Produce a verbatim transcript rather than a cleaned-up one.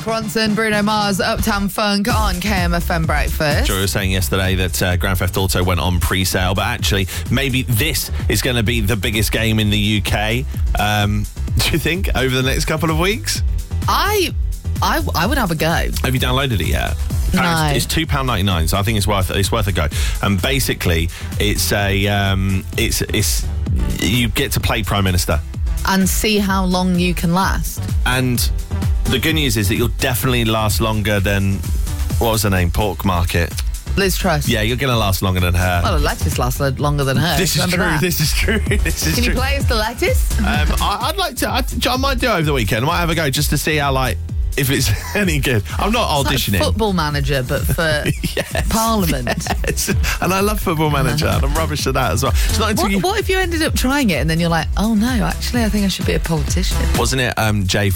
Ronson, Bruno Mars, Uptown Funk on K M F M Breakfast. Joy was saying yesterday that uh, Grand Theft Auto went on pre-sale, but actually, maybe this is going to be the biggest game in the U K. Um, do you think over the next couple of weeks? I, I, I would have a go. Have you downloaded it yet? No. It's, it's two pounds ninety-nine, so I think it's worth it's worth a go. And basically, it's a um, it's it's you get to play Prime Minister And see how long you can last. And the good news is that you'll definitely last longer than, what was her name? Pork Market. Liz Truss. Yeah, you're going to last longer than her. Well, the lettuce lasted longer than her. This is Remember true. that? This is true. This is Can true. you play as the lettuce? Um, I, I'd like to. I, I might do it over the weekend. I might have a go just to see how, like, if it's any good. I'm not It's auditioning. like Football Manager, but for Yes, Parliament. yes. And I love Football Manager, and I'm rubbish at that as well. It's not until What, you, what if you ended up trying it and then you're like, oh no, actually, I think I should be a politician? wasn't it um, Jay